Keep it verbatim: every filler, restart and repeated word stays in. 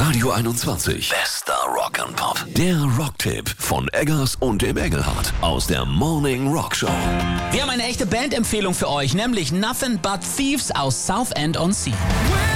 Radio einundzwanzig. Bester Rock'n'Pop. Der Rocktipp von Eggers und dem Engelhardt aus der Morning Rock Show. Wir haben eine echte Bandempfehlung für euch, nämlich Nothing But Thieves aus Southend on Sea.